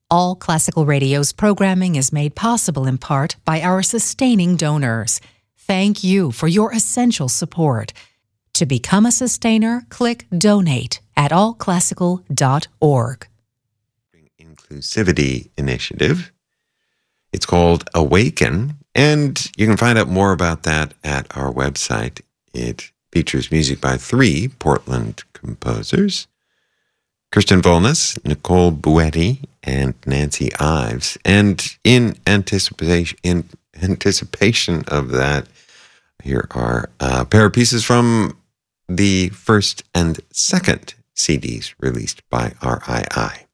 All Classical Radio's programming is made possible in part by our sustaining donors. Thank you for your essential support. To become a sustainer, click Donate at allclassical.org. Inclusivity initiative. It's called Awaken, and you can find out more about that at our website. It features music by 3 Portland composers: Kirsten Volness, Nicole Buetti, and Nancy Ives. And in anticipation of that, here are a pair of pieces from the first and second CDs released by RII.